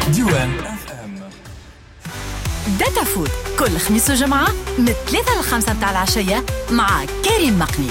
ديوان اف ام. داتا فود كل خميس وجمعة من 3 ل 5 متاع العشية مع كريم مقني.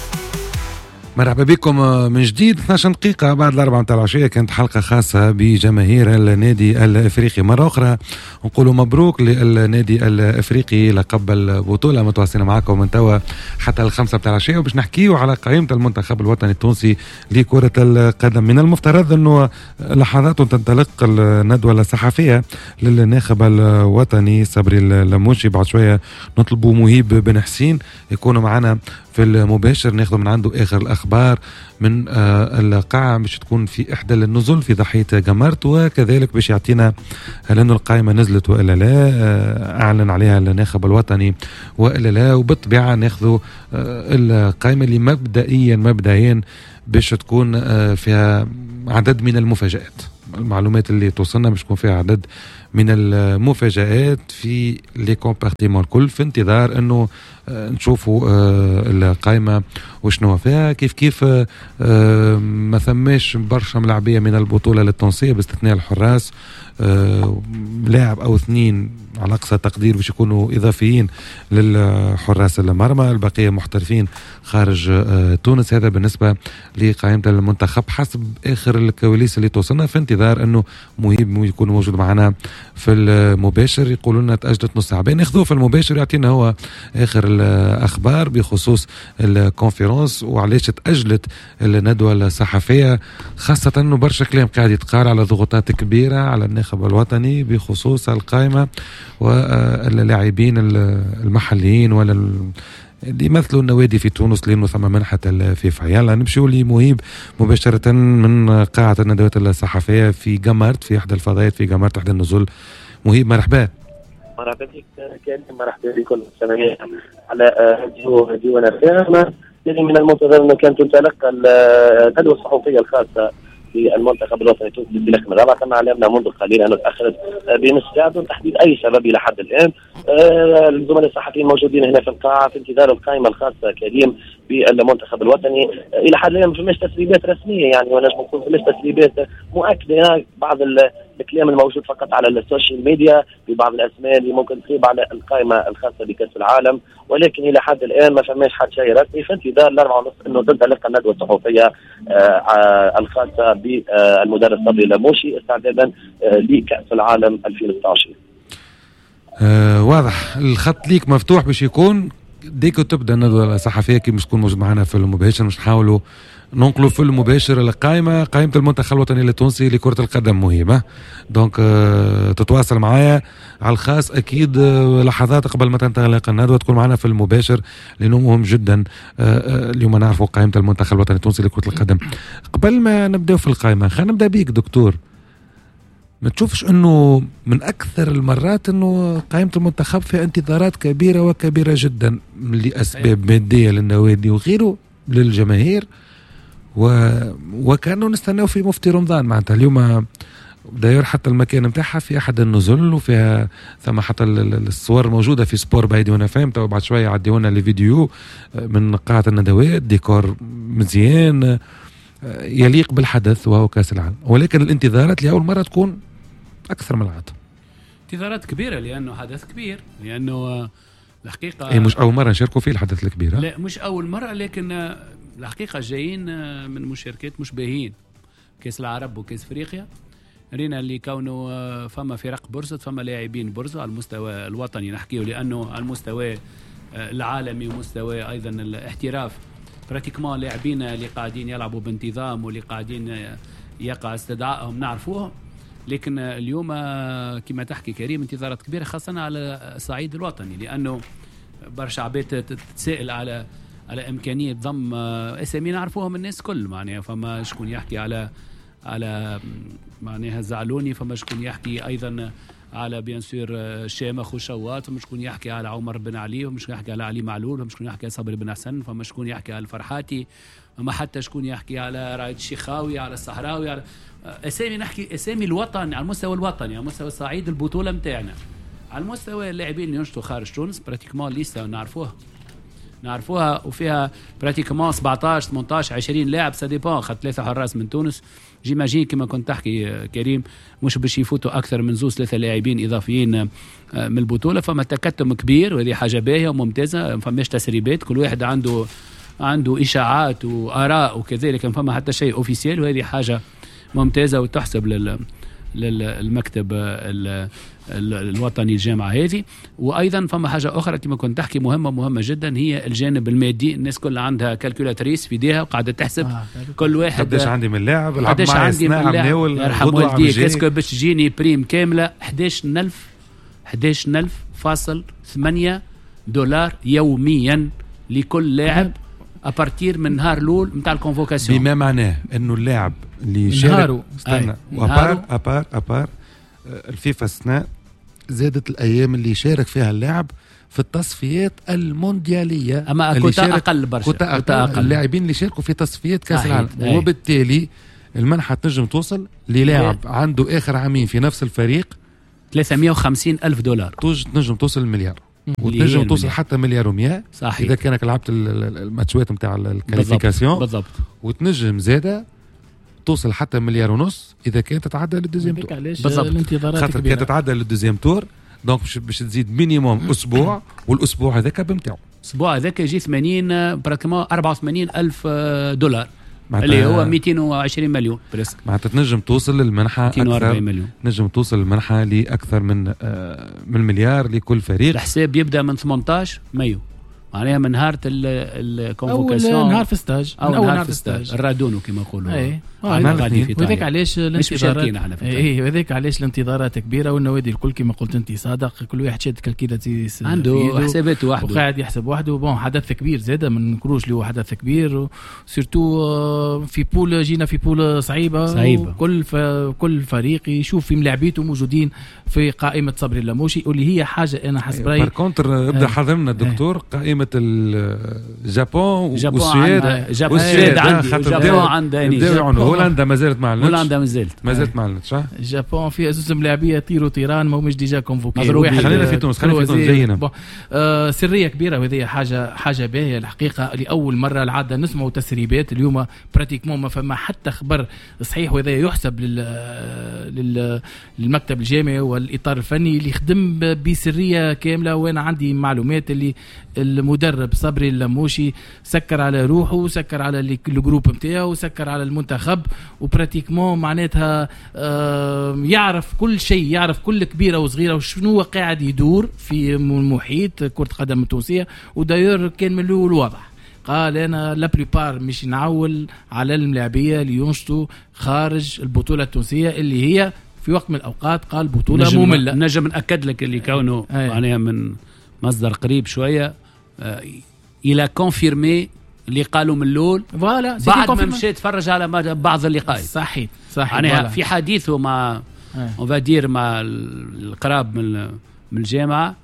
مرحبا بكم من جديد. 12 دقيقة بعد 4 متاع العشية كانت حلقة خاصة بجماهير النادي الأفريقي. مرة أخرى نقولوا مبروك للنادي الأفريقي لقب البطولة. متواصلين معكم من توا حتى 5 متاع العشية وباش نحكيوا على قائمة المنتخب الوطني التونسي لكرة القدم. من المفترض أنه لحظات تنطلق الندوة الصحفية للناخب الوطني صبري اللموشي. بعد شوية نطلبوا مهيب بن حسين يكونوا معنا في المباشر ناخذ من عنده آخر الأخبار من القاعة باش تكون في إحدى النزل في ضحية جمرت، وكذلك باش يعطينا هل أنه القائمة نزلت وإلا لا، أعلن عليها الناخب الوطني وإلا لا. وبالطبيعة ناخذ القائمة اللي مبدئيا باش تكون فيها عدد من المفاجآت. المعلومات اللي توصلنا باش تكون فيها عدد من المفاجآت في لي كومبارتيمون الكل، في انتظار انه نشوفوا القائمة وشنو فيها. كيف ما ثماش برشا ملاعبية من البطولة التونسية باستثناء الحراس، لاعب او اثنين على اقصى تقدير باش يكونوا اضافيين للحراس المرمى، البقيه محترفين خارج تونس. هذا بالنسبه لقائمه المنتخب حسب اخر الكواليس اللي توصلنا، في انتظار انه مهيب يكون موجود معنا في المباشر. يقولوا لنا تاجلت نص ساعه، ناخذوه في المباشر يعطينا هو اخر الاخبار بخصوص الكونفرنس وعلاش تاجلت الندوه الصحفيه، خاصه انه برشا كلام قاعد يتقال على ضغوطات كبيره على الناخب الوطني بخصوص القائمة واللاعبين المحليين ولا اللي يمثلوا النوادي في تونس لأنه ثم منحة الفيفا. يلا نمشيوا لمهيب مباشرة من قاعة الندوات الصحفية في جمرت، في إحدى الفضائيات في جمرت إحدى النزول. مهيب مرحبا. مرحبا بك كريم، مرحبا بكم المستمعين على راديو نافع. من المنتظر أنه كانت تنطلق الندوة الصحفية الخاصة المنتخب الوطني التونسي للفلاح من الرابعة. كما علمنا منذ قليل أنه تأخرت بنصف ساعة دون تحديد أي سبب إلى حد الآن. الزملاء الصحفيين موجودين هنا في القاعة في انتظار القائمة الخاصة كريم بالمنتخب الوطني. إلى حد الآن ما فماش تسريبات رسمية، يعني ونجم نقول فماش تسريبات مؤكدة، بعض الكلام الموجود فقط على السوشيال ميديا ببعض الأسماء اللي ممكن تصيب على القائمة الخاصة بكأس العالم، ولكن إلى حد الآن ما فماش حد شيء رسمي. في انتظار 4:30 أنه تنطلق الندوة الصحفية الخاصة بالمدرب صبري اللموشي استعدادا لكأس العالم 2016. واضح الخط ليك مفتوح باش يكون ديكو تبدا الندوة الصحفية كي مش تكون موجود معنا في المباشر. مش نحاولوا ننقلوا في المباشر القائمة، قائمة المنتخب الوطني التونسي لكرة القدم مهمة. دونك تتواصل معايا على الخاص أكيد لحظات قبل ما تنطلق الندوة تكون معنا في المباشر لأنه مهم جدا اليوم نعرفوا قائمة المنتخب الوطني التونسي لكرة القدم. قبل ما نبدأ في القائمة خلينا نبدأ بيك دكتور. ما تشوفش أنه من أكثر المرات أنه قائمة المنتخب في انتظارات كبيرة وكبيرة جدا لأسباب مادية للنوادي وغيره للجماهير، وكانوا نستناو في مفتي رمضان معناتها اليوم داير حتى المكان متاعها في احد النزل وفيها ثم حتى الصور موجوده في سبور بايدي وانا فهمت. وبعد شويه يعديونا لي فيديو من قاعه الندوات، ديكور مزيان يليق بالحدث وهو كاس العالم، ولكن الانتظارات لاول مره تكون اكثر من العاده. انتظارات كبيره لانه حدث كبير، لانه الحقيقه اي مش اول مره نشاركوا فيه الحدث الكبير. لا مش اول مره، لكن الحقيقه جايين من مشاركات مشبهين، كاس العرب وكاس افريقيا. رينا اللي كونه فما فرق برزت، فما لاعبين برزوا على المستوى الوطني نحكيه، لانه على المستوى العالمي ومستوى ايضا الاحتراف براتيكمون لاعبين اللي قاعدين يلعبوا بانتظام واللي قاعدين يقع استدعائهم نعرفوهم. لكن اليوم كما تحكي كريم انتظارات كبيره خاصه على الصعيد الوطني، لانه برشا عباد تتسائل على امكانيه ضم اسامي نعرفوهم الناس كل معناها. فما شكون يحكي على معناها زعلوني، فما شكون يحكي ايضا على بيان سور شامخ وشوات، فما شكون يحكي على عمر بن علي، فما شكون يحكي على علي معلول، فما شكون يحكي على صبري بن حسن، فما شكون يحكي على الفرحاتي، فما حتى شكون يحكي على رايد الشيخاوي، على الصحراوي، على اسامي نحكي اسامي الوطن على المستوى الوطني، على مستوى صعيد البطوله نتاعنا. على المستوى اللاعبين اللي ينشطوا خارج تونس براتيكمون ليستا نعرفوها، نعرفوها وفيها براتيكومون 17 18 20 لاعب سا ديبون. خدت 3 حراس من تونس جيماجين كما كنت تحكي كريم مش باش يفوتوا اكثر من 2-3 لاعبين اضافيين من البطوله. فما تكتم كبير وهذه حاجه باهيه وممتازه. فماش تسريبات كل واحد عنده اشاعات واراء وكذلك فما حتى شيء اوفيسيال وهذه حاجه ممتازه وتحسب للمكتب الوطني الجامعه هذه. وايضا فما حاجه اخرى كما كنت تحكي مهمه جدا هي الجانب المادي. الناس كلها عندها كالكولاتريس في ايديها وقاعده تحسب كل واحد قداش عندي من لاعب قداش عندي من لاعب يرحم والديك اسكو باش تجيني بريم كامله 11,000.8 دولار يوميا لكل لاعب أبارتير من نهار الأول متاع الكونفوكاسيون. بما معناه إنه اللاعب اللي شارك استنى أبار الفيفا السنة زادت الأيام اللي يشارك فيها اللاعب في التصفيات المونديالية. أما كوتا أقل برشا كوتا أقل اللاعبين اللي شاركوا في تصفيات كأس العالم. وبالتالي المنحة تنجم توصل للاعب عنده آخر عامين في نفس الفريق 350,000 دولار. تنجم توصل المليار وتنجم توصل حتى مليار و100 صحيح. إذا كانك لعبت الماتشات متاع الكاليفيكاسيون بالضبط. وتنجم زادة توصل حتى مليار ونص إذا كانت تتعدى للدوزيام تور. بالضبط. خاطر كانت تتعدى للدوزيام تور دونك باش تزيد مينيموم أسبوع والأسبوع هذاك بمتاعه. الأسبوع هذاك يجي 84,000 دولار اللي هو 220 مليون بريسك. معناتها تنجم توصل للمنحة 240 مليون. نجم توصل المنحة لأكثر من مليار لكل فريق. الحساب يبدأ من 18 مايو معناها من نهار الكونفوكاسيون أول نهار في ستاج أول نهار في ستاج الرادونو كما يقولوا. وذاك علاش الانتظارات وذاك علاش الانتظارات كبيره والنوادي الكل كما قلت انت صادق كل واحد شاد كالكيلاتيس عنده حساباته وحده وقاعد يحسب وحده. بون حدث كبير زاده ما نكروش اللي هو حدث كبير سورتو في بول جينا في بول صعيبه. كل فريق يشوف في ملاعبيته موجودين في قائمه صبري اللاموشي واللي هي حاجه انا حسب رايي. باركونتر ابدا حضرنا الدكتور قائمه الجابون والسويد. السويد عندي هولندا ما زالت معلنش. هولندا ما زالت معلنش. اليابان فيها زوز ملاعبيه طيرو طيران ما همش ديجا كونفوكي. خلينا في تونس زينا سريه كبيره وهذه حاجه باهيه الحقيقه. لاول مره العاده نسمعوا تسريبات اليوم براتيكمون ما فما حتى خبر صحيح وهذا يحسب للمكتب الجامعي والاطار الفني اللي يخدم بسريه كامله. وانا عندي معلومات اللي المدرب صبري اللاموشي سكر على روحه وسكر على الجروب نتاعو وسكر على المنتخب وبراتيكمون معناتها يعرف كل شيء يعرف كل كبيره وصغيره وشنو قاعد يدور في محيط كرة قدم التونسيه. وداير كان من الاول واضح قال انا لا بليبار مش نعول على الملاعبيه اللي ينشطوا خارج البطوله التونسيه اللي هي في وقت من الاوقات قال بطوله ممله. نجم ناكد لك اللي كونه معناها من مصدر قريب شويه الى كونفيرمي اللي قالوا من الاول بعد ما مشيت تفرج على بعض اللقاءات. صحيح يعني في حديثه مع وفادير مع القراب من الجامعه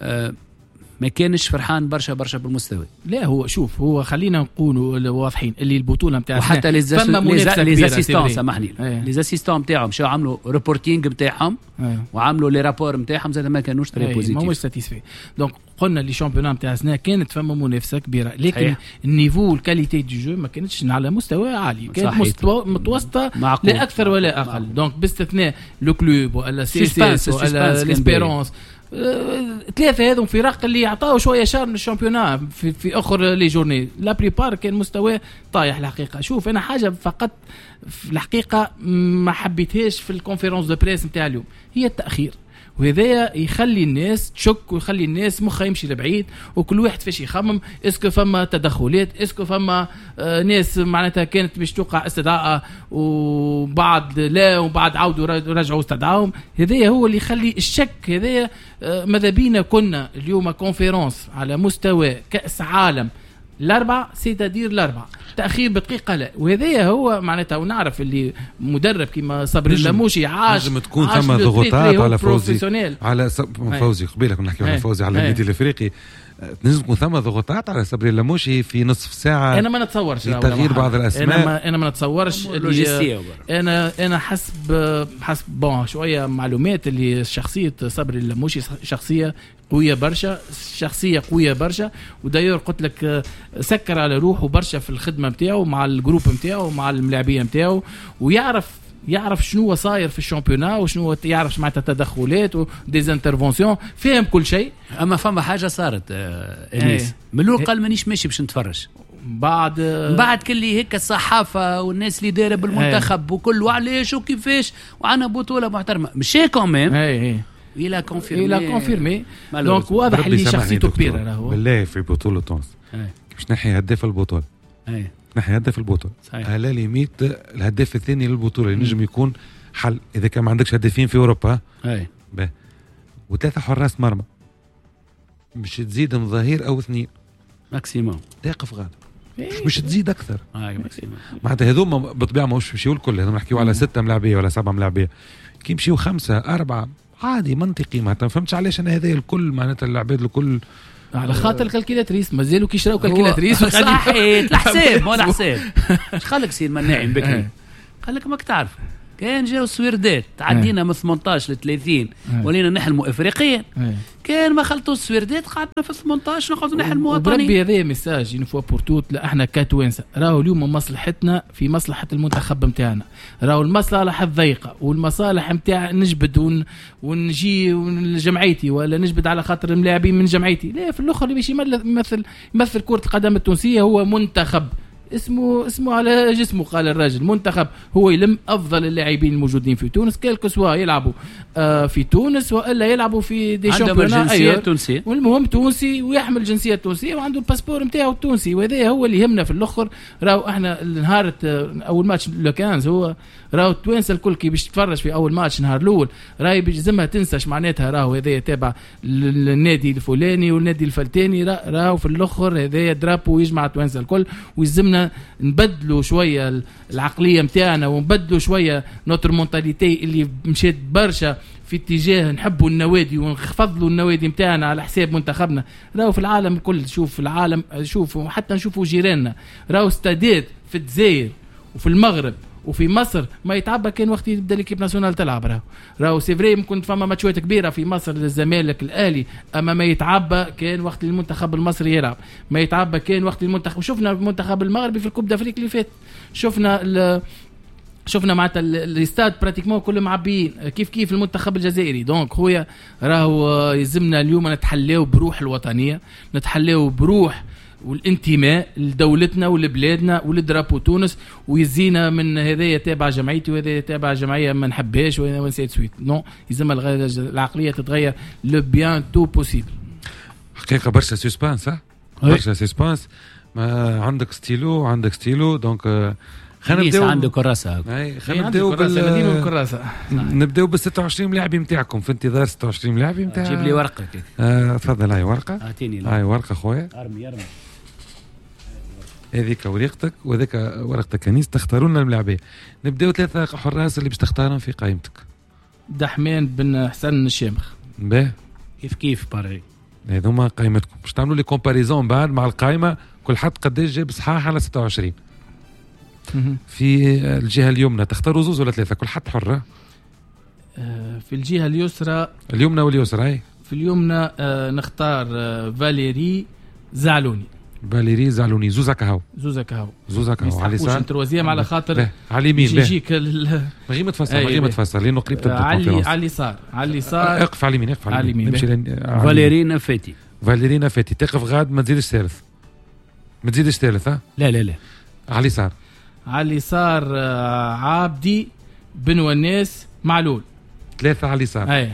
ما كانش فرحان برشا بالمستوى. لا هو شوف هو خلينا نقولوا واضحين اللي البطوله نتاع وحتى ليزاسيستون سامحني ليزاسيستون نتاعهم شو عملوا ريبورتينغ نتاعهم وعملوا لي رابور نتاعهم زاد ما كانوش تري بوزيتيف ما مش ساتيسفي. دونك قلنا اللي شامبيون نتاع السنه كانت فما منافسه كبيره لكن النيفو والكاليتي دو جو ما كانتش على مستوى عالي كانت متوسطه لا اكثر ولا اقل. دونك باستثناء لو كلوب ولا سي ولا ليسبيرونس ثلاثه هذم فرق اللي يعطاو شويه شارم للشامبيونات في اخر لي جورني لا بريبار كان مستوى طايح الحقيقه. شوف انا حاجه فقط في الحقيقه ما حبيتهاش في الكونفيرونس دو بريس نتاع اليوم هي التاخير وهذا يخلي الناس تشك ويخلي الناس مخها يمشي لبعيد وكل واحد فاش يخمم اسكو فما تدخلات اسكو فما ناس معناتها كانت باش توقع استدعاء وبعد لا وبعد عودوا رجعوا استدعاهم. هذا هو اللي يخلي الشك. هذا ماذا بينا كنا اليوم كونفيرونس على مستوى كأس عالم الأربعة سيتادير الأربعة تأخير بدقيقة لا. وهذا هو معناتها ونعرف اللي مدرب كما صبري اللاموشي عاش تكون ثم ضغوطات على فوزي على فوزي قبيلك نحكي على فوزي على النادي الافريقي لازم تكون ثم ضغوطات على صبري اللموشي في نصف ساعة. أنا ما نتصورش تغيير بعض الأسماء. أنا ما نتصورش. أنا حسب بون شوية معلومات اللي شخصية صبري اللموشي شخصية قوية برشا وداير قلت لك سكر على روحه برشا في الخدمة متاعه مع الجروب متاعه مع الملاعبية متاعه ويعرف شنو صاير في الشامبيونا وشنو يعرف معناتها تدخلات وديزانترفونسيون فهم كل شيء. اما فما حاجه صارت انيس من الاول قال مانيش ماشي باش نتفرج بعد كل هيك الصحافه والناس اللي دايره بالمنتخب وكل وعلاش وكيفاش وعنا بطوله محترمه مش هيك كمان الى كونفيرمي دونك واضح اللي شخصيته كبيره راهو بالله في بطوله تونس مش نحي هداف البطوله نحي هداف البطوله على ليميت الهداف الثاني للبطوله ينجم يكون حل اذا كان ما عندكش هدافين في اوروبا وثلاثه حراس مرمى مش تزيد من ظهير او اثنين ماكسيموم تقف غادي مش تزيد اكثر معناتها هذوما بالطبيعه ماهوش يمشيو الكل هذوما نحكيو على 6 ملاعبيه ولا 7 ملاعبيه كي يمشيو 5 4 عادي منطقي معناتها ما فهمتش علاش انا هذا الكل معناتها العباد الكل على خاطر الكالكيلاتريس مازالوا كيشراو كالكيلاتريس صحيح الحساب ولا حساب اش خلك سير مناعم بكري قال لك ماك تعرف كان جاو السويردات تعدينا من 18 ل 30 ولينا نحلموا افريقيا كان ما خلطوا السويردات قعدنا في 18 نقعدوا نحلموا وطني. بربي هذا ميساج ينفوا بورتوت لا احنا كتوانسه راهو اليوم مصلحتنا في مصلحه المنتخب نتاعنا راهو المصالح الضيقه والمصالح نتاع نجبد ونجي جمعيتي ولا نجبد على خاطر الملاعبين من جمعيتي لا في الاخر اللي باش يمثل كره القدم التونسيه هو منتخب اسمه على جسمه قال الراجل منتخب هو يلم افضل اللاعبين الموجودين في تونس كالكو سوا يلعبوا في تونس والا يلعبوا في دي شامبيونات تونسيه والمهم تونسي ويحمل جنسيه تونسيه وعنده الباسبور نتاعو التونسي وهذا هو اللي يهمنا في الاخر راهو احنا نهار اول ماتش لو 15 هو راهو التوانسه الكل كي باش تتفرج في اول ماتش نهار الاول راهي بيلزمها تنساش معناتها راهو هذا تابع النادي الفلاني والنادي الفلتاني راهو في الاخر هذا درابو يجمع التوانسه الكل ويلزمنا نبدلوا شويه العقليه نتاعنا ونبدلوا شويه نوتر مونتاليتي اللي مشيت برشا في اتجاه نحبوا النوادي ونخفضوا النوادي نتاعنا على حساب منتخبنا راهو في العالم الكل شوف العالم شوفوا حتى نشوفوا جيراننا راهو استادات في الجزائر وفي المغرب وفي مصر ما يتعبى كان وقت يبدا ليكيب ناسيونال تلعب راهو سي فري ممكن فما ماتشات كبيره في مصر للزمالك الاهلي اما ما يتعبى كان وقت المنتخب المصري يلعب ما يتعبى كان وقت المنتخب شفنا المنتخب المغربي في الكوب دافريك اللي فات شفنا معناتها الاستاد براتيكمون كلهم معبيين كيف المنتخب الجزائري دونك خويا راهو يلزمنا اليوم نتحليو بروح الوطنيه نتحليو بروح والانتماء لدولتنا ولبلادنا ولدرابو تونس ويزينا من هذايا تابع جمعيتي وهذا تابع جمعيه ما نحبهاش ونسيت سويت نو يلزم العقليه تتغير لو بيان تو بوسيبل حقيقه برشا سسبانس برشا سسبانس ما عندك ستيلو دونك خلينا نبداو عنده كراسه خلينا نبداو بال 26 لاعبين نتاعكم في انتظار 26 لاعبين نتاع جيب لي ورقه تفضل هاي ورقه اعطيني هاي ورقه خويا ارمي هذيك ورقتك وذاك ورقتك انيس تختاروا لنا الملاعبين نبداو 3 حراس اللي باش تختارهم في قائمتك دحمان بن حسن الشامخ باهي كيف باري هذوما قائمتكم باش تعملوا لي كومباريزون بعد مع القائمه كل حد قداش جاب صحاح على 26 في الجهه اليمنى تختاروا 2 ولا 3 كل حد حر في الجهه اليسرى اليمنى واليسرى هاي في اليمنى نختار فاليري زعلوني زوزا كهو على اليسار تروازيام على خاطر على اليمين يجيك غير متفسر لانه قريب تبدا على اليسار اقف على اليمين نمشي فاليرينا فاتي تقف غاد ما تزيدش ثالث لا على اليسار على اليسار عابدي بن وناس معلول 3 على اليسار اي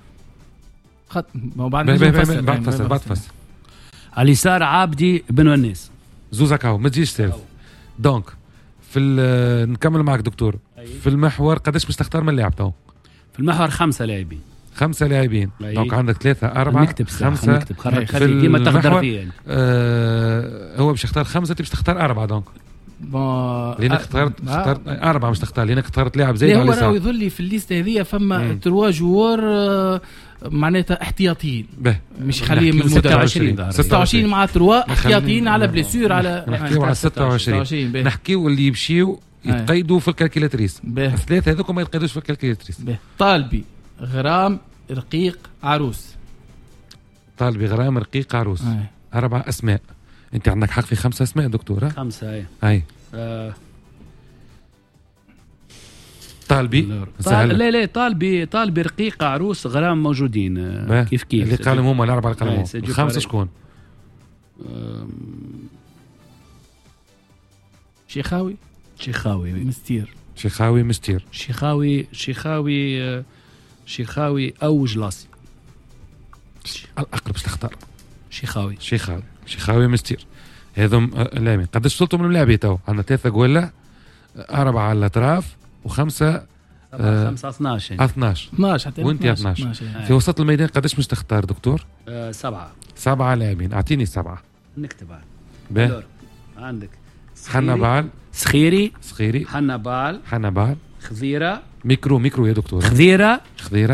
بعد فصل على اليسار عابدي بن وناس زوزا كاو ما تجيش ثالث دونك في نكمل معك دكتور في المحور قداش باش تختار من لاعب تو في المحور 5 لاعبين دونك عندك 3 4 5 خلي ديما تقدر فيه هو باش يختار 5 باش تختار 4 دونك لانك اخترت 4 مش تختار لانك اخترت لاعب زي هو راهو يظل لي في الليست هذه فما 3 جوار معناتها احتياطيين مش خليه من 26 مع 3 احتياطيين على بليسير على نحكيو على 26 نحكيو اللي يمشيو يتقيدوا في الكالكيلاتريس. 3 هذوك ما يتقيدوش في الكالكيلاتريس. طالبي غرام رقيق عروس. طالبي غرام رقيق عروس 4 اسماء. انت عندك حق في 5 اسماء دكتور. 5 هاي طالبي لا طالبي رقيق عروس غرام موجودين كيف اللي قالهم هما ال4 اللي قالهم 5 شكون؟ شيخاوي مستير شيخاوي او جلاسي الاقرب تختار شيخاوي مستير. هذم لاعبين قداش وصلتوا من اللاعبين تو؟ عندنا 3 قوله 4 على الاطراف و5 5 12 حتى وانت 12 في وسط الميدان قداش مش تختار دكتور؟ 7 لاعبين. اعطيني 7 نكتب عندك حنبال سخيري حنبال خضيرة ميكرو يا دكتور. خضيرة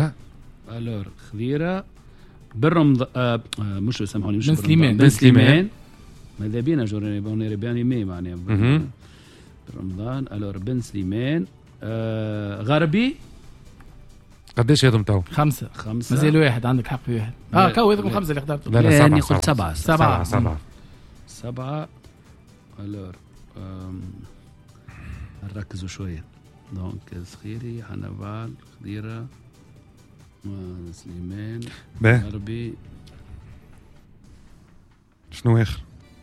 بالرمض مش سامحوني مش بن سليمان ماذا بينا جورني ربياني مي معناها رمضان. بن سليمان غربي قديش هذم تو؟ 5 مازال 1 عندك حق في 1 كو هذوك 5 اللي اخترتهم. لا يعني قلت 7 نركزوا شويه. دونك سخيري حنبال خضيرة سليمان غربي شنو اخر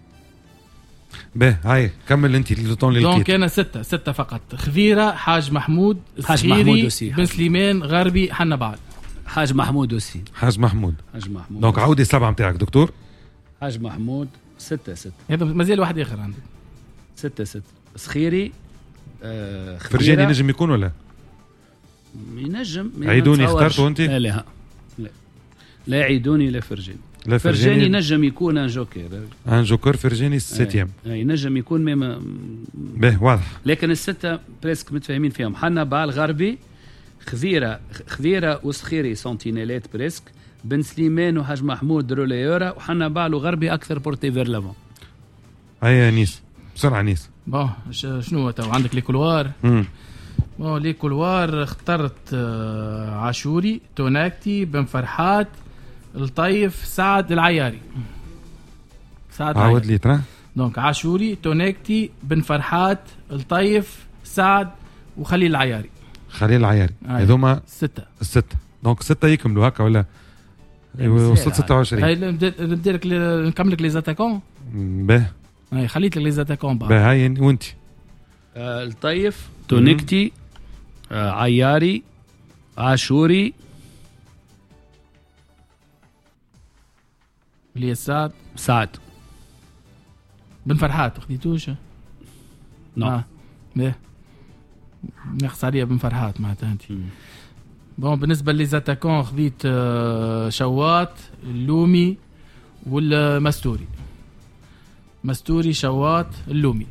هاي كمل انت اللي دونك انا 6 فقط. خضيرة حاج محمود سخيري بن سليمان غربي حنبال حاج محمود دونك عودي 7 متاعك دكتور. حاج محمود 6 هذا مازال واحد اخر عندك 6 سخيري فرجاني ينجم يكون ولا ينجم عيدوني اخترتوا انت؟ لا عيدوني لا فرجاني نجم يكون ان جوكر فرجاني 7 ينجم يكون واضح. لكن ال6 بريسك متفاهمين فيهم. حنبال غربي خذيرة وسخيري سنتينيلات بريسك بن سليمان وحاج محمود روليورا وحنبال وغربي اكثر بورتي فير لافون. هيا نيس بسرعه نيس. شنو تو عندك لي كولوار؟ لي كولوار اخترت عاشوري توناكتي بن فرحات الطيف سعد العياري. عاود لي ترى. دونك عاشوري توناكتي بن فرحات الطيف سعد وخليل العياري. هذوما 6 دونك 6 يكملوا هكا ولا وصلت 26. هاي نبدا لك نكمل لك لي زاتاكون. هاي خليت لك لي زاتاكون هاي وانت الطيف تونكتي عياري عاشوري اللي سعد بن فرحات خديتوش؟ نعم نقص عليها بن فرحات معناتها انت. بالنسبه لي زاتاكون خديت شوات اللومي والمستوري. شوات اللومي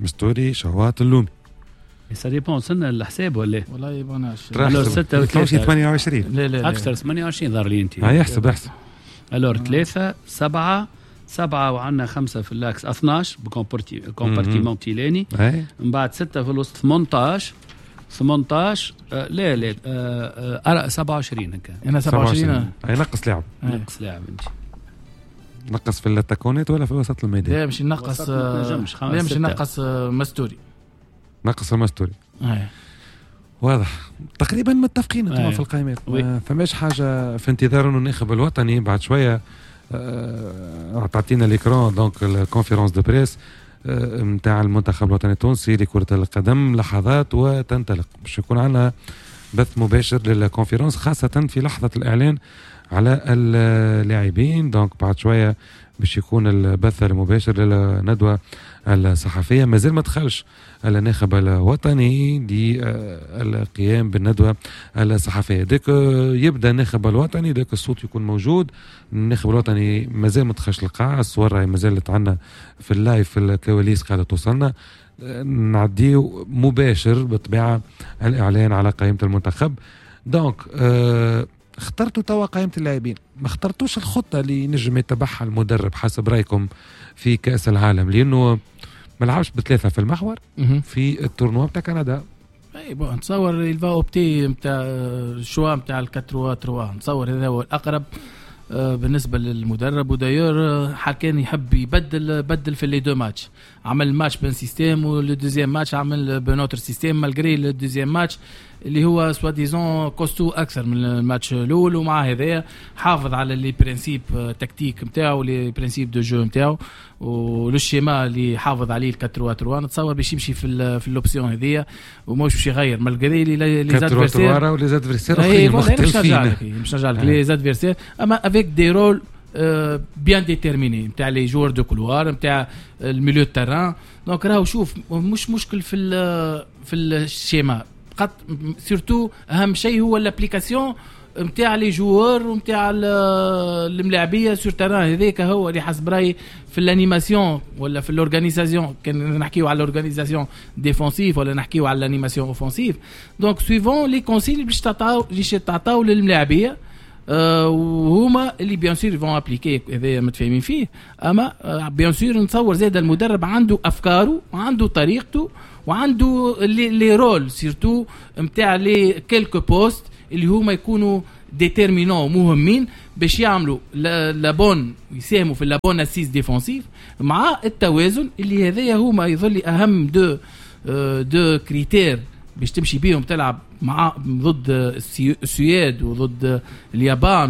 سا ديبون سنة الحساب ولا والله يبوناش 28 لا اكثر 28 ظهر لي انت. هاي احسب 3 7 وعندنا 5 في اللاكس 12 بكومبارتيمون تيلاني. من بعد 6 في الوسط 18 لا 27 هكا. انا 27 هاي نقص لاعب انت نقص في التكونات ولا في وسط الميدان؟ لا مش نقص نقص مستوري. نقص المستوري واضح. تقريبا متفقين انتم في القائمات. فماش حاجه في انتظار انه الناخب الوطني بعد شويه تعطينا ليكرون دونك الكونفيرونس دو بريس نتاع المنتخب الوطني التونسي لكرة القدم لحظات وتنطلق. باش يكون عندنا بث مباشر للكونفيرونس خاصة في لحظة الإعلان على اللاعبين. دونك بعد شوية باش يكون البث المباشر للندوة الصحفية. مازال ما دخلش الناخب الوطني للقيام بالندوة الصحفية. ديك يبدأ الناخب الوطني ديك الصوت يكون موجود. الناخب الوطني مازال ما دخلش القاعة. الصور مازالت عنا في اللايف في الكواليس قاعدة توصلنا. نعديه مباشر بطبيعة الإعلان على قائمة المنتخب. دونك اخترتوا توا قائمة اللاعبين، ما اخترتوش الخطة اللي نجم يتبعها المدرب حسب رأيكم في كأس العالم، لأنه ما لعبش بثلاثة في المحور في التورنوا بتاع كندا. اي بون نتصور الفا اوبتي نتاع الشوا نتاع الكاتروا تروا، نتصور هذا هو الأقرب بالنسبة للمدرب. ودايور كان يحب بدل في لي دو ماتش، عمل ماتش بين سيستيم ولو دوزيام ماتش عمل بنوتر سيستيم مالغري لو دوزيام ماتش اللي هو سوا ديزون كوستو اكثر من الماتش الاول. ومع هذا حافظ على لي برينسيپ تكتيك نتاعو لي برينسيپ دو جو نتاعو ولو شيما اللي حافظ عليه الكاتروا تروا. نتصور باش يمشي في الاوبسيون هذيا ومش باش يغير مالغري لي زادفيرسير ولي زادفيرسير مختلفين مش نرجع لك لي زادفيرسير اما افيك دي رول بيان ديتيرميني نتاع لي جوار دو كولوار نتاع الميليو تيران. دونك راهو شوف مش مشكل في الشيما قط سورتو اهم شيء هو الابليكاسيون نتاع لي جوار ونتاع الملاعبيه سور تيران. هذاك هو اللي حسب رايي في الانيماسيون ولا في الاورغانيزاسيون، كان نحكيو على الاورغانيزاسيون ديفونسيف ولا نحكيو على الانيماسيون اوفنسيف. دونك سويفون لي كونسيل باش تعطاو للملاعبيه وهما اللي بيان سور فون ابليكي هذا متفاهمين فيه. اما بيان سور نتصور زاد المدرب عنده افكاره وعنده طريقته وعنده لي رول سيرتو نتاع لي كيلكو بوست اللي هما يكونوا ديتيرمينون مهمين باش يعملوا لابون يساهموا في لابون اسيس ديفونسيف مع التوازن اللي هذايا هما يظل اهم دو كريتير باش تمشي بيهم تلعب مع ضد السويد وضد اليابان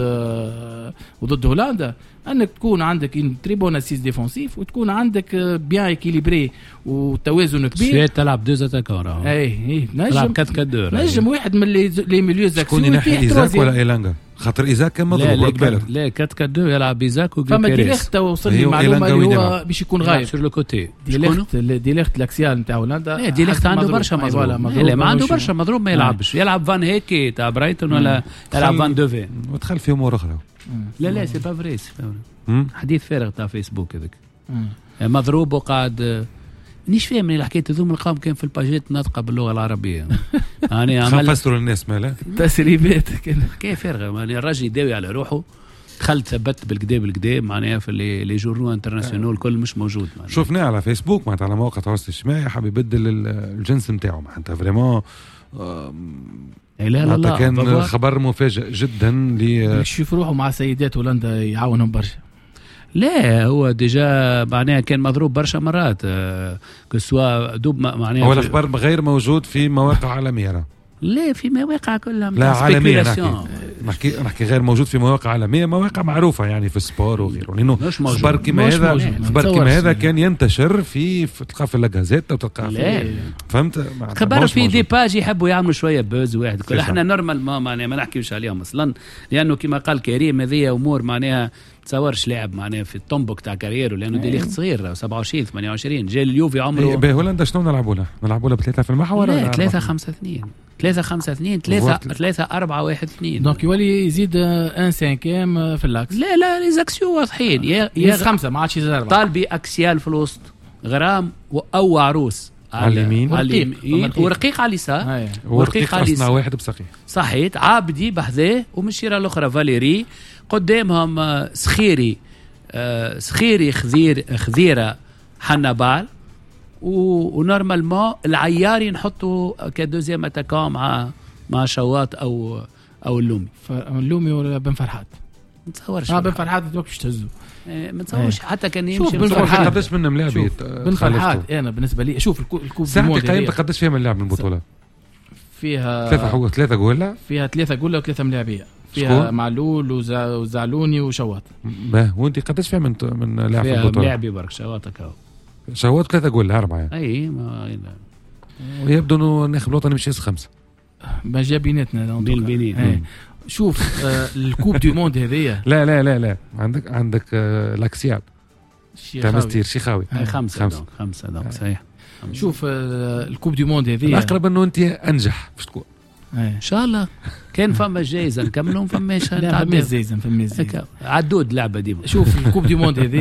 وضد هولندا، انك تكون عندك ان تري بون اسيس ديفونسيف وتكون عندك بيان اكيليبري وتوازن كبير. السويد تلعب دوز اتاكور اي نجم 4-4-2 نجم واحد من لي ميليو زاكسون يكون ينحي ايزاك ولا ايلانغا خاطر ايزاك كان مضروب بالك. لا 4-4-2 يلعب ايزاك فما ديليخت وصل لي معلومه اللي هو باش يكون غايب سور لو كوتي. ديليخت الاكسيال نتاع هولندا ديليخت عنده برشا مضروب. لا ما عنده برشا مضروب ما يلعبش. يلعب فان هيكي تاع برايتون ولا يلعب فان دوفين ودخل في امور اخرى. لا سي با فري حديث فارغ تاع فيسبوك هذاك مضروب وقاعد نيش فاهم من الحكايه ذوم القام كان في الباجيت ناطقه باللغه العربيه. يعني عمل فسروا للناس ماله تسريبات كيف فارغه. يعني الراجل يداوي على روحه دخلت ثبت بالكدا معناها في لي جورنو انترناسيونال الكل مش موجود. شفناه على فيسبوك معناتها على مواقع التواصل الاجتماعي حاب يبدل الجنس نتاعو معناتها فريمون. لا كان خبر مفاجئ جدا يشوف روحه مع سيدات هولندا يعاونهم برشا. لا هو ديجا معناها كان مضروب برشا مرات كسوا دوب معناها هو الأخبار غير موجود في مواقع عالمية. لا في مواقع كلها لا عالمية نحكي غير موجود في مواقع عالمية مواقع معروفة يعني في السبور وغيره لأنه خبر كما هذا كان ينتشر في تلقاه في الجازيت أو تلقاه فهمت خبر في دي باج يحبوا يعملوا شوية بوز واحد كل احنا نورمال ما نحكيوش عليهم أصلا لأنه كما قال كريم هذه أمور معناها تصورش لاعب معناه في الطنبك تاع كاريرو لانه ديليخت صغير 27 28 جاي اليوفي عمره بهولندا. شنو نلعبوا له بثلاثه في المحور ولا 3-5-2 دونك يولي يزيد ان سانكيم في الاكس. لا لي زاكسيو واضحين يا خمسه ما عادش يزرب طالبي اكسيال في الوسط غرام او عروس على اليمين ورقيق على اليسار ورقيق على اليسار واحد بسقي صحيت عابدي بحذاه ومشيره الاخرى فاليري قدامهم سخيري خذيره حنبال ونورمالمون العياري نحطوا كدوزيام اتاكون مع شواط او اللومي ولا بن فرحات نتصورش بن فرحات باش تهزو ما نتصورش حتى كان يمشي بن فرحات قداش من ملاعبي بن فرحات انا بالنسبه لي شوف الكوب ساعتي قيمتك قداش فيها من لاعب من البطوله فيها 3 جوله فيها 3 جوله و3 ملاعبيه فيها معلول وزعلوني وشواط. وانت قداش فيها من لاعب في البطوله؟ لاعبي برك شواطك هو شواط 3 جول 4 اي ما ويبدو انه الناخب الوطني مش 5 ما جا بيناتنا بين شوف الكوب دو موند هذيا لا عندك لاكسيال تمستير شيخاوي 5 دونك صحيح. شوف الكوب دو موند هذيا الاقرب انه انت انجح باش تكون ان شاء الله. كان فما جايزه نكملوا فماش لا فما جايزه عدود لعبه ديما. شوف الكوب دو موند هذيا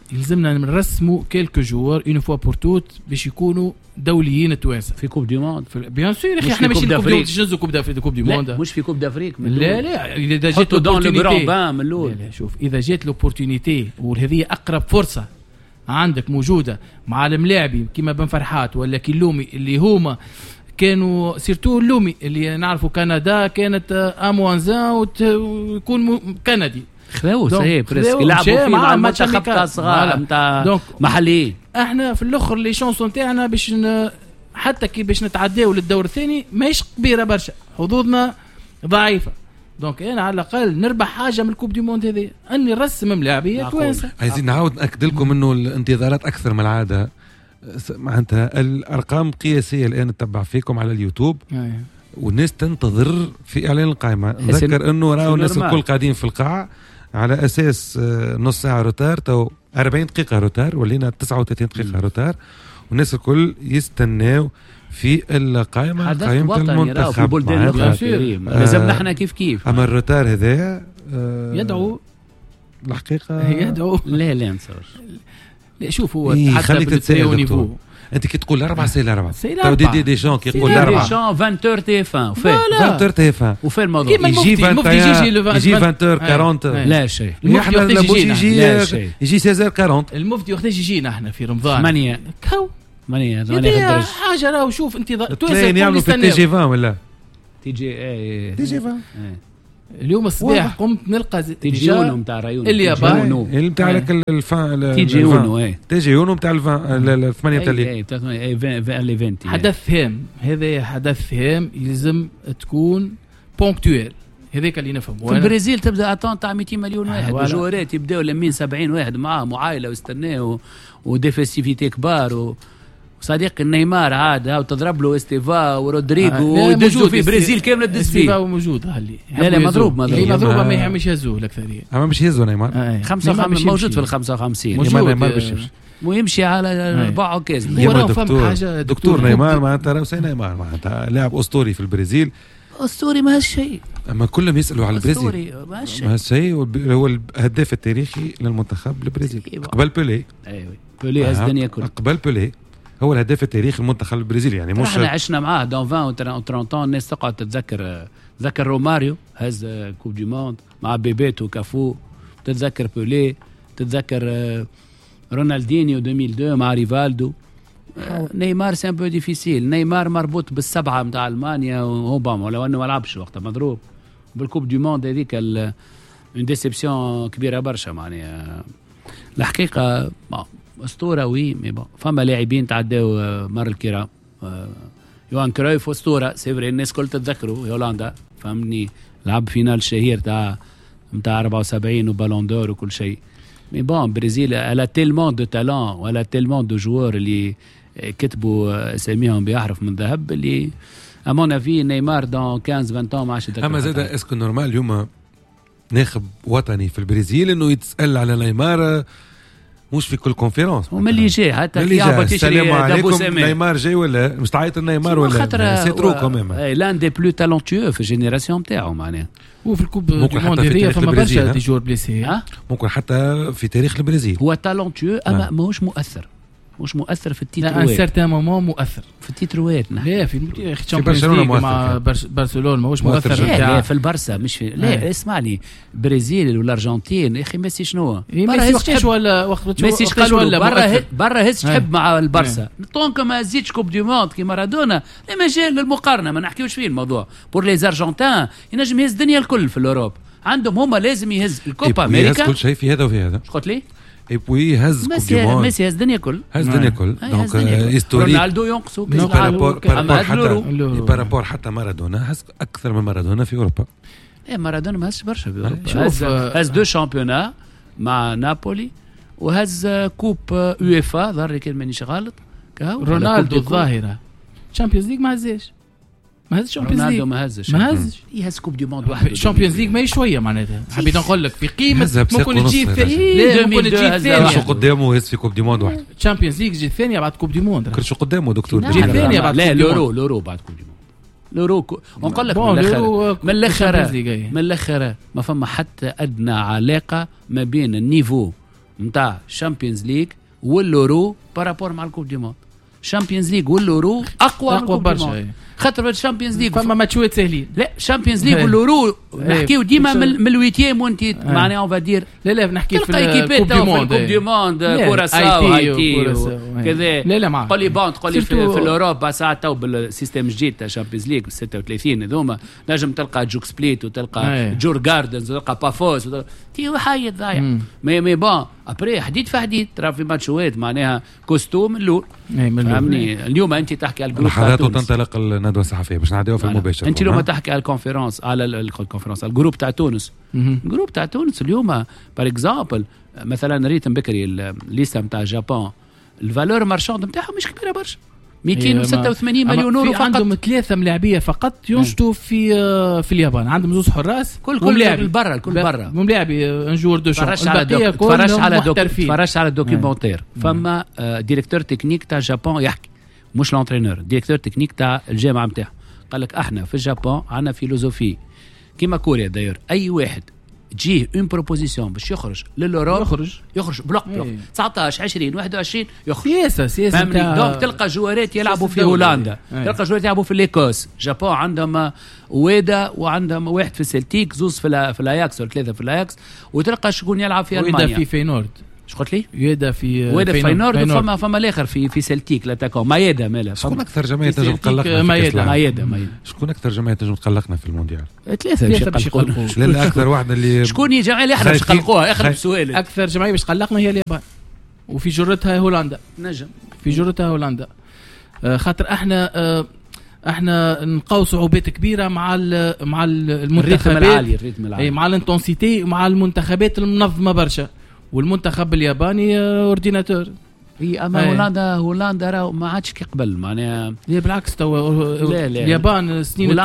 يلزمنا نرسموا كيلكو جوار اون فوا بور توت باش يكونوا دوليين توانسه في كوب دي موند بيان سور اخي احنا ماشي كوب دي جزء كوب دي موند مش في كوب دافريك لا اذا جات لوبورتونيتي من الاول شوف اذا جات لوبورتونيتي وهذه اقرب فرصه عندك موجوده مع الملاعبي كيما بن فرحات ولا كيلومي اللي هما كانوا سيرتو اللومي اللي نعرفوا كندا كانت اموانزا ويكون كندي خلاص هي بريسك يلعبوا مع المنتخب تاع صغار نتاع محليين. احنا في الاخر لي شانسون تاعنا باش حتى كي باش نتعداو للدور الثاني ماهيش كبيره برشا حظوظنا ضعيفه دونك انا على الاقل نربح حاجه من الكوب دي موند هذه اني نرسم ملاعبيه توانسه. عايزين نعاود ناكد لكم انه الانتظارات اكثر من العاده معناتها الارقام قياسيه الان نتبع فيكم على اليوتيوب والناس تنتظر في اعلان القائمه. ذكر انه راهو الناس الكل قاعدين في القاعه على اساس نص ساعه روتار تو 40 دقيقه روتار ولينا 39 دقيقه روتار والناس الكل يستناو في القائمه قائمه المنتخب في البلدان الاخرى لازمنا احنا كيف اما الروتار هذايا يدعو الحقيقه يدعو لا نصور لا شوف هو حتى بالتساوي انت كي تقول 4 سي 4 تو دي جون كي يقول 4 دي جون 20 تي فان وفي 20 تي فان وفي الموضوع يجي 20 40 لا شيء يجي 16 40 المفتي وقت يجينا احنا في رمضان 8 حاجه راهو شوف انت توانسه يعملوا في تي جي 20 ولا تي جي 20 اليوم الصباح قمت نلقى تي جي اونو نتاع رايون اليابان اللي نتاع لك تي جي اونو تي جي اونو نتاع 8 تالي حدث هام هذا حدث هام يلزم تكون بونكتويل هذاك اللي نفهم. في البرازيل تبدا اتون تاع 200 مليون واحد الجوارات يبداو لمين 70 واحد معاهم وعائله ويستناو ودي فيستيفيتي كبار صديق نيمار عاد وتضرب له استيفا ورودريغو ودزوا في برازيل كامله دز فيه استيفا موجود هاللي لا مضروب ما يهمش يهزوه الاكثريه اما مش يهزوا نيمار 55 موجود في ال 55 نيمار باش ويمشي على 4 كاس دكتور نيمار معناتها راهو نيمار معناتها لاعب اسطوري في البرازيل اسطوري ما هالشيء اما كلهم يسالوا على البرازيل ما هالشيء هو الهداف التاريخي للمنتخب البرازيلي قبل بيلي. ايوه بيلي هز الدنيا كلها قبل بيلي هو الهداف التاريخي المنتخب البرازيلي يعني مش احنا عشنا معاه دون 20 و 30 الناس تقعد تتذكر روماريو هز كوب دي موند مع بيبيتو كافو تتذكر بيلي تتذكر رونالدينيو 2002 مع ريفالدو نيمار سي ان بو ديفيسيل نيمار مربوط بالسبعه نتاع المانيا وأوباما ولو انه ما لعبش وقتها مضروب بالكوب دي موند هذيك اون ديسيبسيون كبيره برشا معناها الحقيقه اسطوره وي مي بون فما لاعبين تعداو مر الكرام يوهان كرويف اسطوره سيفري الناس كل تتذكروا هولندا فهمني لعب فينال شهير تاع 74 وبالون دور وكل شيء مي بون برازيل الا تيلمون دو تالون ولا تيلمون دو جوار اللي كتبوا اساميهم باحرف من ذهب اللي امون افي نيمار دون 15 20 ما عادش. اما زاد اسكو نورمال اليوم ناخب وطني في البرازيل انه يتسال على نيمار مش في كل كونفيرونس ومن اللي جاي حتى السلام عليكم نيمار جاي ولا مش تعيط النيمار ولا سي ترو كوميم لان دي بلو تالونتيو في الجينيراسيون نتاعو معناها وفي الكوب دو موند هذيا فما برشا دي جور بليسي ممكن حتى في تاريخ البرازيل هو تالونتيو اما ماهوش مؤثر مش مؤثر في التيتروات لا ان سيرتان مومون مؤثر في التيتروات لا في برشلونه مع برشلونه ماهوش مؤثر لا في البرسا مش في لا اسمعني برازيل والارجنتين يا اخي ميسي شنو ميسي ولا وقت ميسي قال ولا برا هز تحب مع البرسا طونك ما زيدش كوب دي موند كي مارادونا لا مجال للمقارنه ما نحكيوش فيه الموضوع بور لي زارجنتان ينجم يهز الدنيا الكل في الاوروب عندهم هما لازم يهز الكوبا امريكا كل شيء في هذا وفي هذا ايش قلت لي اي بوي هز كوب دي موند ميسي هز الدنيا كل دونك هيستوريك رونالدو ينقصوا بارابور حتى مارادونا هز اكثر من مارادونا في اوروبا. مارادونا ما هزش برشا في اوروبا هز 2 شامبيونا مع نابولي وهز كوب UEFA ظهر كان مانيش غلط رونالدو الظاهره تشامبيونز ليغ ما هزش رونالدو ما هزش يهز كوب دي موند واحد الشامبيونز ليغ ما شويه معناتها حبيت نقول لك في قيمه ممكن تجي الثانيه شو قدامه هز في كوب دي موند واحد الشامبيونز ليغ جي الثانيه بعد كوب دي موند كل شو قدامه دكتور جي الثانيه بعد لا لورو بعد كوب دي موند لورو ونقول لك من الاخر ما فما حتى ادنى علاقه ما بين النيفو نتاع الشامبيونز ليج واليورو بارابور مع الكوب دي موند. الشامبيونز ليج واليورو اقوى برشا، خاطر الشامبيونز ليج فما ماتشات سهلين. لا الشامبيونز ليج واليورو نحكيو ديما من الويتيام وانت معناها اون فادير. لا نحكي في الكوب دي موند كوراساو هايتي كذا. لا قول لي بون تقول لي في الاوروبا ساعه تو بالسيستم الجديد تاع الشامبيونز ليج 36 هذوما نجم تلقى جوك سبليت وتلقى جور جاردنز وتلقى بافوس تي وحيد ضايع مي بون ابري حديد في حديد ترى في ماتشوات معناها كوستوم اللور فهمني. اليوم انت تحكي على الجروب تاع تونس تنطلق الندوه الصحفيه باش نعديوها في المباشر. انت اليوم تحكي على الكونفرنس على الجروب تاع تونس. الجروب تاع تونس اليوم بار اكزامبل مثلا ريت بكري الليسته نتاع جابون الفالور مارشاند نتاعهم مش كبيره برشا 286 مليون يورو فقط. عندهم 3 ملاعبيه فقط ينشطوا في اليابان. عندهم زوز حراس كل برا ملاعبي انجور دو شون. تفرجت على الدوكيومنتير فما ديريكتور تكنيك تاع جابون يحكي مش لونترينور ديريكتور تكنيك تاع الجامعه نتاعو قال لك احنا في اليابان عندنا فيلوزوفي كيما كوريا داير اي واحد تجيه اون بروبوزيسيون باش يخرج للأوروب يخرج بلوك 19 20 21 يخرج سياسه دونك تلقى جوارات يلعبوا في هولندا تلقى جوارات يلعبوا في ليكوس. جابون عندهم ويدا وعندهم واحد في السلتيك زوز في الاياكس ولا 3 في الاياكس وتلقى شكون يلعب في المانيا ويدا في فينورد. اش قلت لي؟ يدا في فينورد فما الاخر في سلتيك لا تاكو مايدا مالا. شكون اكثر جماعه تنجم تقلقنا؟ مايدا شكون اكثر جماعه تنجم تقلقنا في المونديال؟ 3 باش يقلقونا. لا اكثر واحده اللي شكون هي جماعه اللي احنا باش نقلقوها اخر سؤال. اكثر جماعه باش تقلقنا هي اليابان وفي جرتها هولندا. نجم في جرتها هولندا خاطر احنا نلقاو صعوبات كبيره مع المنتخبات الريتم العالي مع الانتنسيتي مع المنتخبات المنظمه برشا. والمنتخب الياباني اورديناتور. اما هولندا راه ما عادش كي قبل معناها. لا بالعكس توا اليابان سنين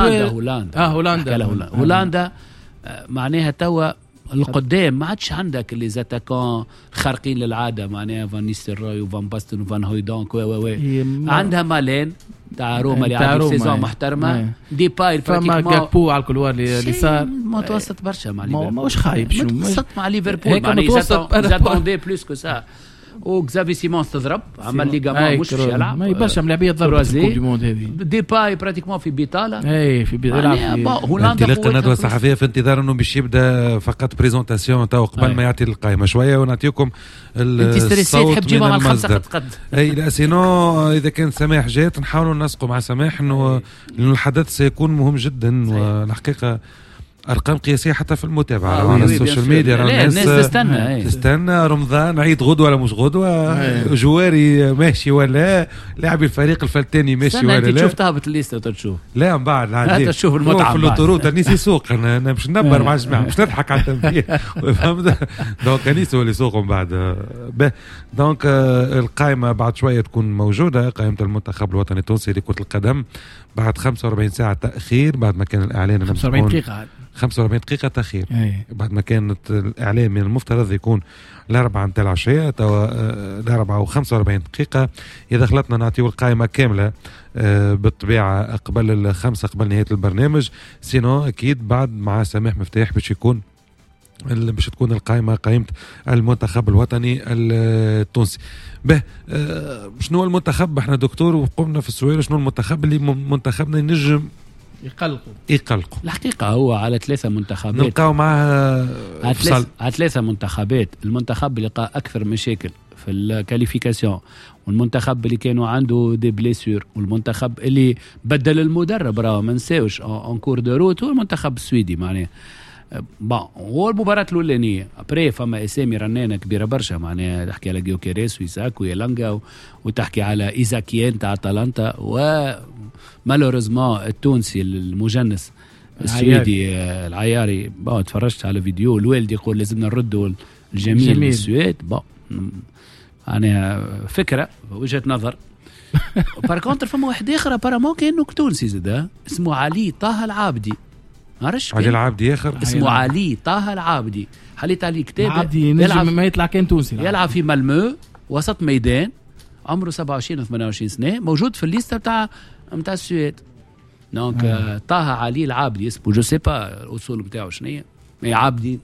هولندا معناها توا القدام ما عادش عندك اللي زاتاكون خارقين للعاده معناها فان نيستلروي وفان باستن وفان هويدونك عندها مالين تاع روما اللي عندها سيزون محترمه. ديباي فما جاكبو على الكلوار اللي صار متوسط برشا مع ليفربول ماهوش خايب متوسط مع ليفربول معناها زاتوندي بلوس كو سا وكزافي سيمونس تضرب عمل ليغامون مش يلعب ما يبرشا ملاعبيه تضرب في الكوب دي موند هذه. ديباي براتيكمون في بيطاله في بيطاله هولندا تلقى الندوه الصحفيه في انتظار انه باش يبدا فقط بريزونطاسيون تو قبل ما يعطي القائمه شويه ونعطيكم الصوت تحب تجيبها مع الخمسه قد لا سينو اذا كان سماح جات نحاولوا نسقوا مع سماح انه الحدث سيكون مهم جدا. والحقيقه ارقام قياسيه حتى في المتابعه على السوشيال ميديا. الناس تستنى رمضان عيد غدوه ولا مش غدوه جواري ماشي ولا لاعبي الفريق الفلتاني ماشي ولا لا. تشوف تهبط الليسته وتشوف لا من بعد عادي تشوف المتعه في الاوتوروت انيس يسوق. انا مش نبر مع الجماعه مش نضحك على التنبيه فهمت. دونك انيس هو اللي يسوق من بعد دونك القائمه بعد شويه تكون موجوده قائمه المنتخب الوطني التونسي لكره القدم بعد 45 ساعه تاخير بعد ما كان الاعلان 45 دقيقة تأخير بعد ما كانت الإعلام من المفترض يكون الأربعة نتاع العشية توا الأربعة و45 دقيقة. إذا خلطنا نعطيو القائمة كاملة بالطبيعة قبل الخمسة قبل نهاية البرنامج. سينو أكيد بعد مع سماح مفتاح باش تكون القائمة قائمة المنتخب الوطني التونسي. شنو المنتخب؟ احنا دكتور وقمنا في السؤال شنو المنتخب اللي منتخبنا ينجم يقلقوا. الحقيقة هو على 3 منتخبات نلقاو معها على 3 منتخبات. المنتخب اللي لقى أكثر مشاكل في الكاليفيكاسيون والمنتخب اللي كانوا عنده دي بليسور والمنتخب اللي بدل المدرب راه ما نساوش ان كور دو روت هو المنتخب السويدي معناه هو المباراة الأولانية. أبري فما أسامي رنانة كبيرة برشا معناها تحكي على جيوكيريس ويساك ويلانجا وتحكي على إيزاكيان تاع أتلانتا ومالوريزمون التونسي المجنس السويدي العياري. تفرجت على فيديو الوالد يقول لازمنا نردوا الجميل للسويد. أنا فكرة وجهة نظر. باركونتر فما واحد آخر بارامون كأنه تونسي زاد اسمه علي طه العابدي. علي العابدي اخر اسمه علي طه العابدي. حليت عليه كتاب عابدي يلعب ما يطلع كان تونسي يلعب في مالمو وسط ميدان عمره 27 و 28 سنه موجود في الليسته بتاع السويد. دونك طه علي العابدي اسمه جو سي با الاصول بتاعه شنو هي عابدي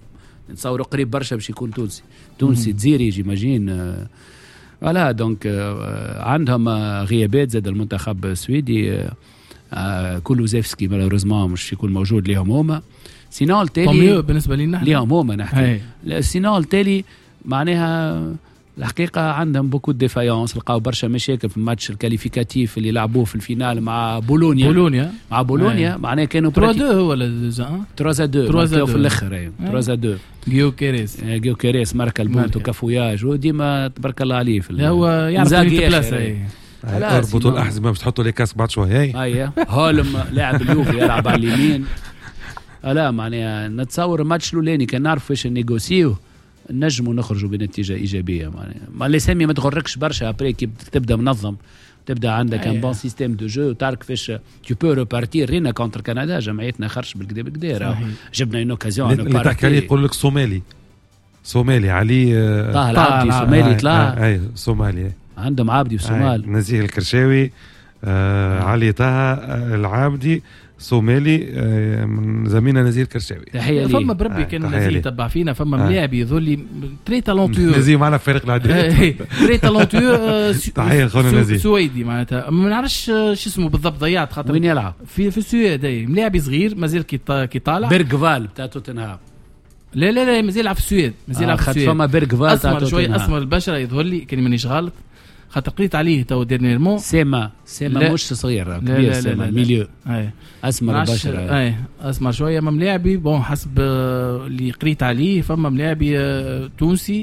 نتصوروا قريب برشا باش يكون تونسي تزيري جيماجين. فوالا دونك عندهم غيابات زاد المنتخب السويدي. كولوزيفسكي مالوريزمون مش يكون موجود ليهم هما. سينال التالي بالنسبه لنا ليهم هما نحكي السينال التالي معناها الحقيقة عندهم بوكو ديفايونس. لقاو برشا مشاكل في الماتش الكاليفيكاتيف اللي لعبوه في الفينال مع بولونيا معناها كانوا 3-2 ولا 3-2 في الاخر 3-2 جيو كيريس ماركا البونت وكافوياج وديما تبارك الله عليه في هو يعرف البلاصه. اربطوا الاحزمه باش تحطوا لي كاس بعد شويه. اييه هولم لاعب اليوفي يلعب على اليمين. لا معناها نتصور الماتش الاولاني كان نعرف فاش نيغوسيو نجموا نخرجوا بنتيجه ايجابيه. معناها ما اللي سامي ما تغركش برشا ابري كي تبدا منظم تبدا عندك ان بون سيستيم دو جو وتعرف كيفاش تو بو ريبارتير. رينا كونتر كندا جمعيتنا خرج بالكدا جبنا اون اوكازيون اللي تحكي عليه يقول لك صومالي علي طه العبدي صومالي طلع اي صومالي عندهم عابدي وصومال نزيه الكرشاوي علي طه العابدي صومالي من زميلنا نزيه الكرشاوي. تحيه لي فما بربي كان نزيه يتبع فينا فما ملاعب يظل تري تالونتيو نزيه معنا في فريق العدل تري تالونتيو تحيه خونا نزيه سويدي معناتها ما نعرفش شو اسمه بالضبط ضيعت خاطر وين يلعب في السويد. ملاعب صغير مازال كي طالع بيرغفال بتاع توتنهام. لا مازال يلعب في السويد فما بيرغفال تاع توتنهام شوي اسمر البشره يظهر لي كان مانيش غلط خاطر قريت عليه تو ديرنيرمون سيما مش صغير كبير سيما ميليو اسمر البشره اسمر شويه. ما ملاعبي بون حسب اللي قريت عليه فما ملاعبي تونسي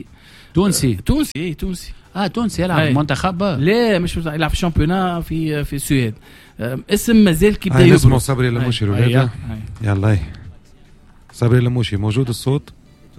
تونسي يلعب منتخب. لا مش يلعب في الشامبيونا في السويد. اسم مازال كي بدا يبرز. اسمه صبري لموشي ولاد. يلا صبري لموشي موجود الصوت.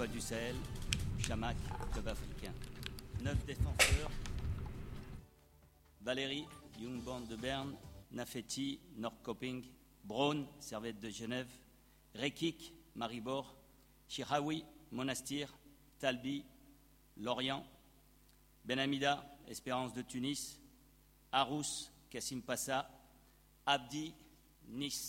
Valérie, Jungborn de Berne, Nafeti, Nordkoping, Braun, Servette de Genève, Rekik, Maribor, Chiraoui, Monastir, Talbi, Lorient, Benhamida, Espérance de Tunis, Arous, Kassim Passa, Abdi, Nice.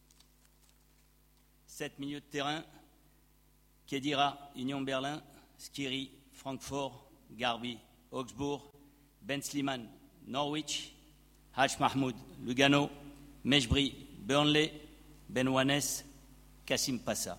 7 milieux de terrain, Kedira, Union Berlin, Skiri, Francfort, Garbi, Augsbourg, Ben Sliman, Norwich, Haj Mahmoud, Lugano, Mejbri, Burnley, Benouanes, Kassim Passa.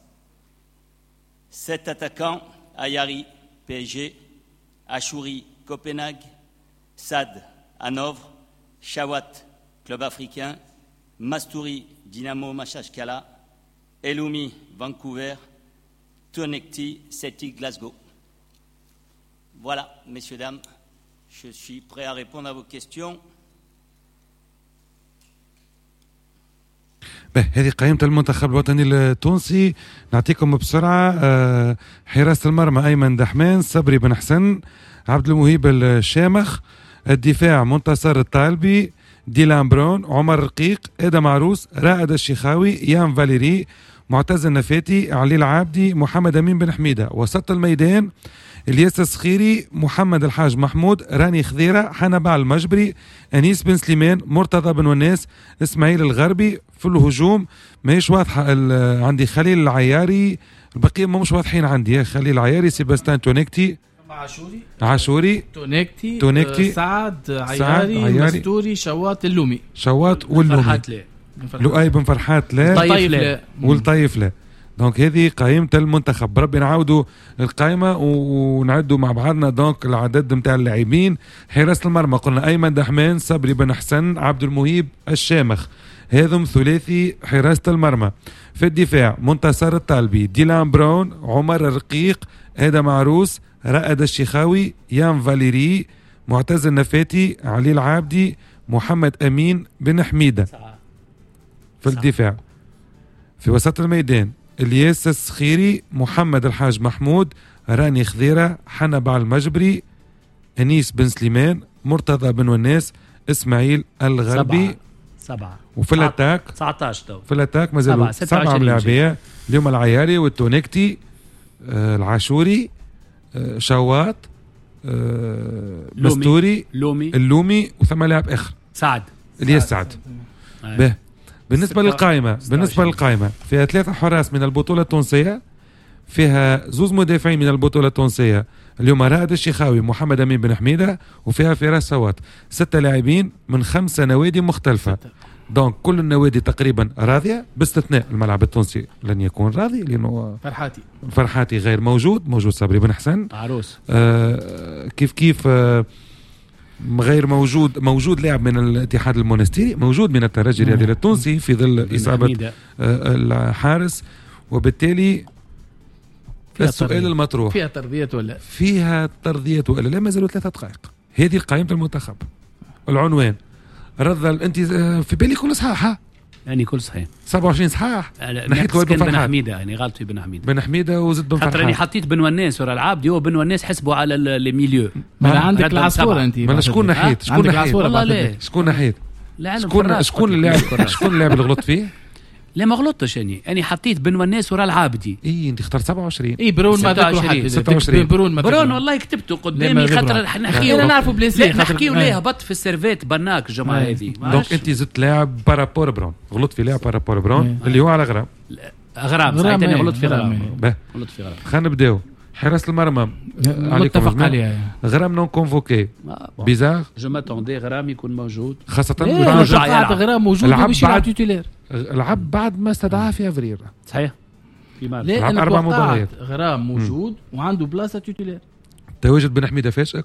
7 attaquants, Ayari, PSG, Achouri, Copenhague, Sad, Hanovre, Chawat, Club africain, Mastouri, Dynamo Machachkala, Eloumi, Vancouver, Tonekti, Celtic, Glasgow. Voilà, messieurs, dames. Je suis prêt à répondre à vos questions. هذه قائمة المنتخب الوطني التونسي. نعطيكم بسرعة. حراسة المرمى أيمن دحمان، صبري بن حسن، عبد المهيب الشامخ. الدفاع منتصر الطالبي، ديلان براون، عمر رقيق، آدم عروس، رائد الشيخاوي، يان فاليري، معتز النفاتي، علي العابدي، محمد أمين بن حميدة. وسط الميدان الياس الصخيري، محمد الحاج محمود، راني خذيرة، حنبع المجبري، أنيس بن سليمان، مرتضى بن وناس، إسماعيل الغربي. في الهجوم ماهيش واضحة عندي خليل العياري، البقية ما مش واضحين عندي. خليل العياري، سيباستان تونيكتي، عاشوري تونيكتي، سعد عياري، مستوري، شوات اللومي، لؤي بن فرحات لا، والطيف لا. دونك هذه قائمة المنتخب. ربي نعاودوا القائمة ونعدوا مع بعضنا دونك العدد متاع اللاعبين. حراسة المرمى قلنا أيمن دحمان، صبري بن حسن، عبد المهيب الشامخ، هذم ثلاثي حراسة المرمى. في الدفاع منتصر الطالبي، ديلان براون، عمر الرقيق، آدم عروس، رائد الشيخاوي، يان فاليري، معتز النفاتي، علي العابدي، محمد أمين بن حميدة. في الدفاع. في وسط الميدان الياس الصخيري، محمد الحاج محمود، راني خذيرة، حنبع المجبري، أنيس بن سليمان، مرتضى بن وناس، إسماعيل الغربي. 7. وفي الاتاك 19 تو. في الاتاك مازالوا 7 ملاعبية اليوم، العياري والتونكتي، العاشوري، شوات، مستوري، اللومي، وثم لاعب آخر سعد الياس سعد. بالنسبة للقائمة فيها 3 حراس من البطولة التونسية. فيها زوز مدافعين من البطولة التونسية اليوم، رائد الشيخاوي، محمد أمين بن حميدة، وفيها فراس سوات. 6 لاعبين من 5 نوادي مختلفة. دونك كل النوادي تقريبا راضية باستثناء الملعب التونسي لن يكون راضي لأنه فرحاتي غير موجود صبري بن حسن عروس. كيف غير موجود لاعب من الاتحاد المونستيري، موجود من الترجي الرياضي التونسي في ظل إصابة الحارس. وبالتالي السؤال المطروح فيها ترضية ولا لا؟ ما زالوا 3 دقائق. هذه قائمة المنتخب، العنوان رضا. انت في بالي كل صحاح؟ يعني كل صحيح 27 صحاح. نحيت بن حميدة، يعني غلط في بن حميدة وزد بن فرحان. خاطر اني حطيت بن وناس ورا العابدي، هو بن وناس حسبوا على الميليو. ما عندك العصفورة انت. ما شكون نحيت؟ شكون اللاعب اللي غلط فيه؟ لا ما غلطتش يعني حطيت بن والناس ورا العابدي. انت اخترت 27. برون ما ذكروا حد. 26 برون والله كتبته قدامي خاطر نحكيو. انا نعرفوا بليسي نحكيو ليه هبط في السيرفيت برناك الجمعه هذه. دونك انت زدت لاعب بارابور برون، غلط في لاعب بارابور برون اللي هو على غرام. ساعتها غلط في غرام. خلينا نبداو. حراسة المرمى متفق عليها. غرام نون كونفوكي بيزار. جو ماتوندي غرام يكون موجود، خاصة غرام موجود ومش يلعب تيتولير. العب بعد ما استدعاه في افريل. صحيح. لأن 4 مباريات غرام موجود وعنده بلاصة تيتولير. تواجد بن حميدة فاشك.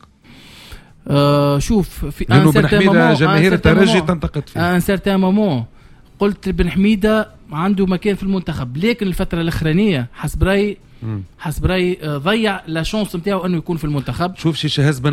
شوف في لأنه بن حميدة جماهير الترجي تنتقد فيه. ان سيرتان مومون قلت بن حميدة عنده مكان في المنتخب، لكن الفترة الأخرانية حسب رأي ضيع لا شانس نتاعو انه يكون في المنتخب. شوف شي شهز بن